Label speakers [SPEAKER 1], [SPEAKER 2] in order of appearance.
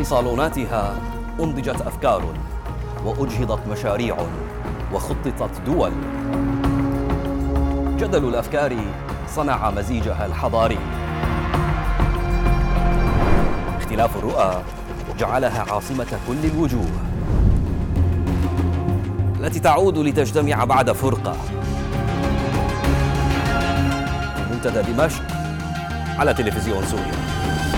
[SPEAKER 1] صالوناتها أنضجت أفكار وأجهضت مشاريع وخططت دول. جدل الأفكار صنع مزيجها الحضاري. اختلاف الرؤى جعلها عاصمة كل الوجوه التي تعود لتجتمع بعد فرقة. منتدى دمشق على تلفزيون سوريا.